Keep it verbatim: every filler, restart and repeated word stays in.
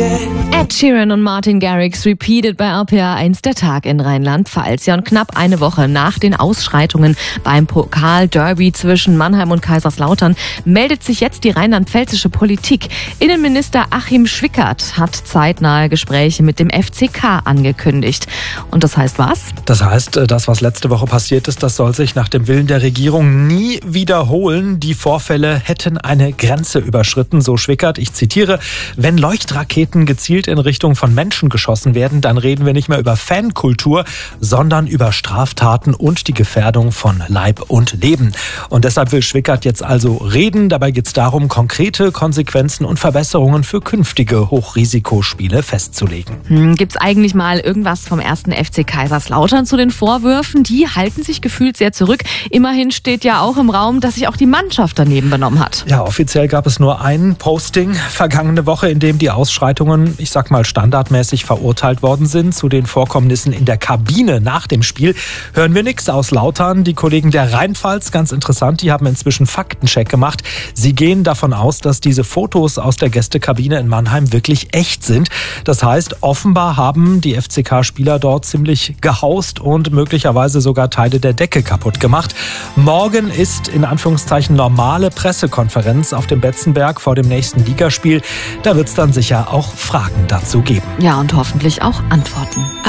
Ed Sheeran und Martin Garrix repeated bei R P R eins der Tag in Rheinland-Pfalz. Ja, und knapp eine Woche nach den Ausschreitungen beim Pokal-Derby zwischen Mannheim und Kaiserslautern meldet sich jetzt die rheinland-pfälzische Politik. Innenminister Achim Schwickert hat zeitnahe Gespräche mit dem F C K angekündigt. Und das heißt was? Das heißt, das, was letzte Woche passiert ist, das soll sich nach dem Willen der Regierung nie wiederholen. Die Vorfälle hätten eine Grenze überschritten, so Schwickert. Ich zitiere: Wenn Leuchtraketen gezielt in Richtung von Menschen geschossen werden, dann reden wir nicht mehr über Fankultur, sondern über Straftaten und die Gefährdung von Leib und Leben. Und deshalb will Schwickert jetzt also reden. Dabei geht es darum, konkrete Konsequenzen und Verbesserungen für künftige Hochrisikospiele festzulegen. Hm, gibt's eigentlich mal irgendwas vom ersten F C Kaiserslautern zu den Vorwürfen? Die halten sich gefühlt sehr zurück. Immerhin steht ja auch im Raum, dass sich auch die Mannschaft daneben benommen hat. Ja, offiziell gab es nur ein Posting vergangene Woche, in dem die Ausschreitungen, ich sag mal, standardmäßig verurteilt worden sind. Zu den Vorkommnissen in der Kabine nach dem Spiel hören wir nichts aus Lautern. Die Kollegen der Rheinpfalz, ganz interessant, die haben inzwischen Faktencheck gemacht. Sie gehen davon aus, dass diese Fotos aus der Gästekabine in Mannheim wirklich echt sind. Das heißt, offenbar haben die F C K-Spieler dort ziemlich gehaust und möglicherweise sogar Teile der Decke kaputt gemacht. Morgen ist in Anführungszeichen normale Pressekonferenz auf dem Betzenberg vor dem nächsten Ligaspiel. Da wird es dann sicher auch Fragen dazu geben. Ja, und hoffentlich auch Antworten.